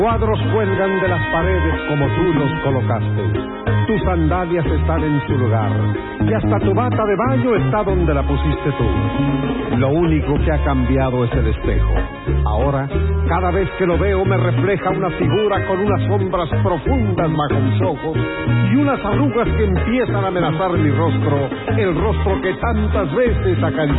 Cuadros cuelgan de las paredes como tú los colocaste. Tus sandalias están en su lugar y hasta tu bata de baño está donde la pusiste tú. Lo único que ha cambiado es el espejo. Ahora, cada vez que lo veo me refleja una figura con unas sombras profundas bajo mis ojos y unas arrugas que empiezan a amenazar mi rostro, el rostro que tantas veces acaricié.